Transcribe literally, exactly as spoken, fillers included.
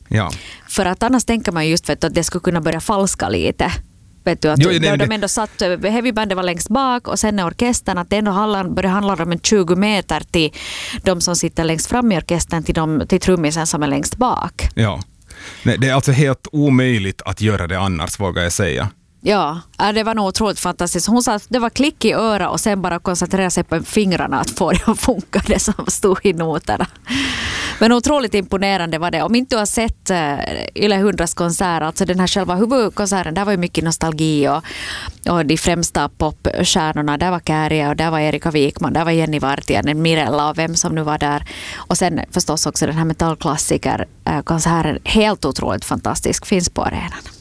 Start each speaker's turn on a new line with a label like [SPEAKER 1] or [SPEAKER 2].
[SPEAKER 1] Ja.
[SPEAKER 2] För att annars tänker man just för att det skulle kunna börja falska lite. Vet du, att
[SPEAKER 1] jo, nej,
[SPEAKER 2] de
[SPEAKER 1] det...
[SPEAKER 2] ändå satt, heavybandet var längst bak och sen är orkestern att det ändå handlar, börjar handla om en tjugo meter till de som sitter längst fram i orkestern till, de, till trummisen som är längst bak.
[SPEAKER 1] Ja, nej, det är alltså helt omöjligt att göra det annars, vågar jag säga.
[SPEAKER 2] Ja, det var nog otroligt fantastiskt. Hon sa att det var klick i öra och sen bara koncentrera sig på fingrarna att få det att funka, det som stod i noterna. Men otroligt imponerande var det. Om inte du har sett uh, Yle hundras konsert, alltså den här själva huvudkonserten, där var ju mycket nostalgi och, och de främsta popstjärnorna, där var Kääriä och där var Erika Wikman, där var Jenny Vartijainen, Mirella och vem som nu var där. Och sen förstås också den här metallklassiker-konserten, helt otroligt fantastisk, finns på arenan.